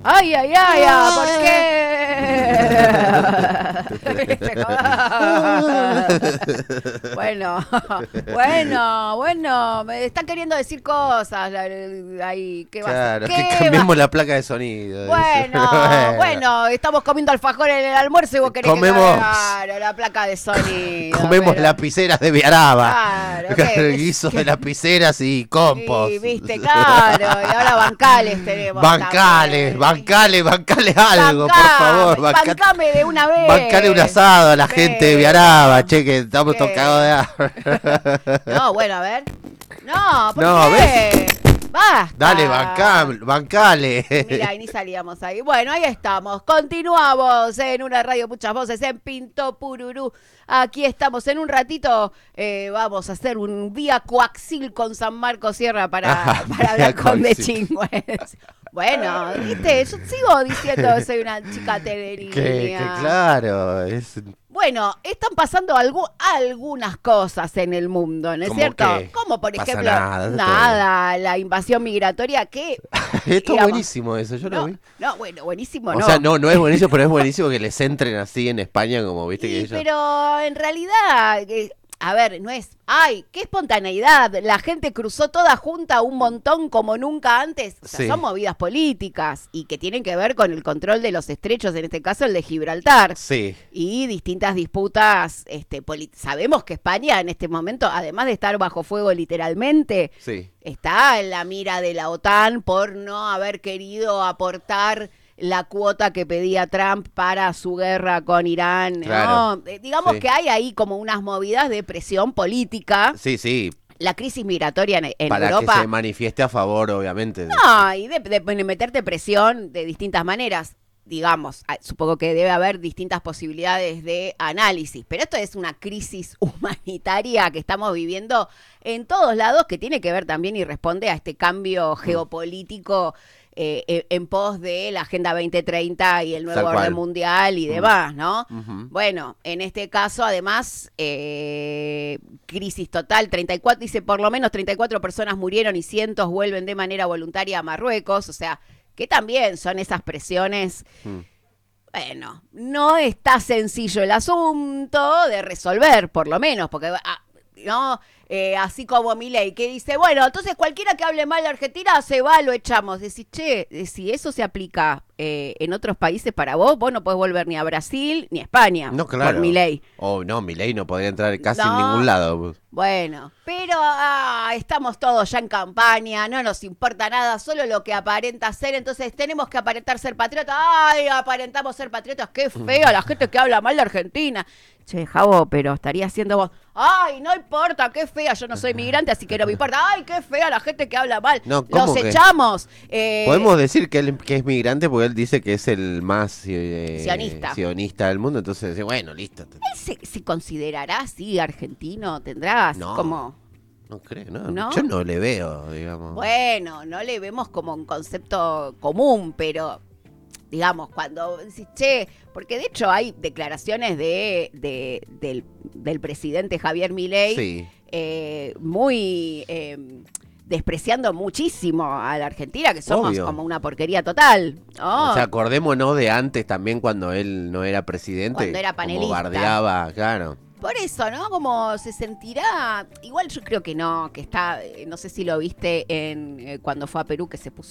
Ay, ay, ay, ¿por qué? Bueno, me están queriendo decir cosas. Ahí, ¿qué va a Claro, ser? que ¿Qué cambiemos va? la placa de sonido. Bueno, estamos comiendo alfajor en el almuerzo y vos querés Comemos. claro, la placa de sonido. Comemos pero- lapiceras de Viaraba. Claro, Guisos de lapiceras y compost. Y viste, claro, y ahora bancales tenemos. Bancales, también. bancales algo, por favor. Bancame de una vez. Bancale un asado a la gente de Viaraba, che, que estamos ¿Qué? todos cagados de hambre. No, bueno, a ver. No, ¿por No, qué? Basta. Dale, bancale. Mira, y ni salíamos ahí. Bueno, ahí estamos. Continuamos en una radio, muchas voces, en Pinto Pururú. Aquí estamos. En un ratito vamos a hacer un vía coaxil con San Marcos Sierra para hablar con De Chingües. Bueno, viste, yo sigo diciendo que soy una chica telerina. Que claro, es... Bueno, están pasando algunas cosas en el mundo, ¿no es ¿Cómo cierto? qué? Como por Pasa ejemplo, nada, la invasión migratoria que... Esto es digamos, buenísimo eso, yo lo vi. No, bueno, buenísimo O no. sea, no es buenísimo, pero es buenísimo que les entren así en España, como viste que ellos... Pero en realidad, a ver, no es... ¡Ay, qué espontaneidad! La gente cruzó toda junta un montón como nunca antes. O sea, Sí. son movidas políticas y que tienen que ver con el control de los estrechos, en este caso el de Gibraltar. Sí, Y distintas disputas, sabemos que España en este momento, además de estar bajo fuego literalmente, sí. está en la mira de la OTAN por no haber querido aportar la cuota que pedía Trump para su guerra con Irán, ¿no? Claro. Digamos Sí. que hay ahí como unas movidas de presión política. Sí, La crisis migratoria en para Europa. que se manifieste a favor, obviamente. No, y de meterte presión de distintas maneras. Digamos, supongo que debe haber distintas posibilidades de análisis, pero esto es una crisis humanitaria que estamos viviendo en todos lados, que tiene que ver también y responde a este cambio geopolítico en pos de la Agenda 2030 y el nuevo Tal cual. orden mundial y demás, ¿no? Ujú. Bueno, en este caso, además, crisis total, 34, dice, por lo menos 34 personas murieron y cientos vuelven de manera voluntaria a Marruecos, o sea, que también son esas presiones. Bueno, no está sencillo el asunto de resolver, por lo menos, porque no, así como Milei, que dice, bueno, entonces cualquiera que hable mal de Argentina se va, lo echamos. Decís, che, si eso se aplica en otros países para vos no podés volver ni a Brasil ni a España. No, claro. Por Milei. Oh, no, Milei no podría entrar casi en No. ningún lado. Bueno, pero estamos todos ya en campaña, no nos importa nada, solo lo que aparenta ser, entonces tenemos que aparentar ser patriotas. Ay, aparentamos ser patriotas, qué fea la gente que habla mal de Argentina. Che, Javo, pero estaría haciendo vos. Ay, no importa, qué fea, yo no soy migrante, así que no me importa. Ay, qué fea la gente que habla mal. No, ¿cómo Los que? echamos. Podemos decir que él que es migrante porque él dice que es el más Sionista. del mundo, entonces, bueno, listo. ¿Él se considerará así argentino? ¿Tendrá así No. como...? No creo, no, ¿No? yo no le veo, digamos. Bueno, no le vemos como un concepto común, pero digamos, cuando decís, che, porque de hecho hay declaraciones del presidente Javier Milei Sí. muy despreciando muchísimo a la Argentina, que somos Obvio. como una porquería total, ¿no? O sea, acordémonos de antes también cuando él no era presidente. Cuando era como panelista. bardeaba, claro. Por eso, ¿no? Como se sentirá, igual yo creo que no, que está, no sé si lo viste en cuando fue a Perú, que se puso